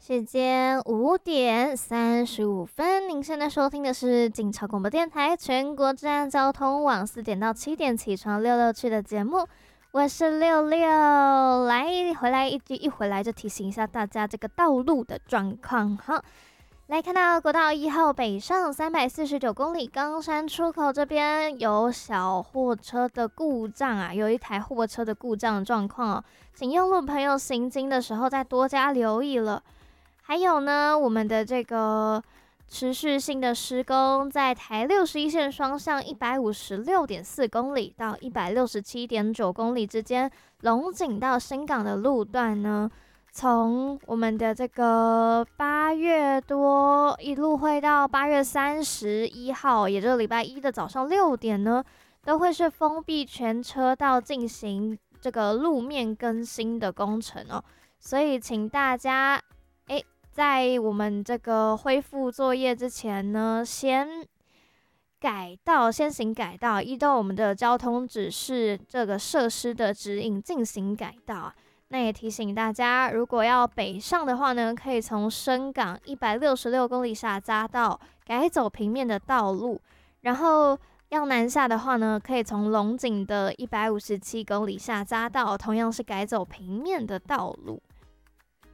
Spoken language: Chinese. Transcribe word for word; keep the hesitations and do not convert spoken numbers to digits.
时间五点三十五分，您现在收听的是警察广播电台全国治安交通网四点到七点起床六六去的节目，我是六六。来回来一一回来就提醒一下大家这个道路的状况哈。来看到国道一号北上三百四十九公里，冈山出口这边有小货车的故障啊，有一台货车的故障状况哦，请用路朋友行经的时候再多加留意了。还有呢，我们的这个持续性的施工，在台六十一线双向一百五十六点四公里到一百六十七点九公里之间，龙井到新港的路段呢，从我们的这个八月多一路会到八月三十一号，也就是礼拜一的早上六点呢，都会是封闭全车道进行这个路面更新的工程哦。所以请大家，诶，在我们这个恢复作业之前呢，先改道，先行改道，依照我们的交通指示这个设施的指引进行改道。那也提醒大家，如果要北上的话呢，可以从深港一百六十六公里下匝道改走平面的道路，然后要南下的话呢，可以从龙井的一百五十七公里下匝道，同样是改走平面的道路。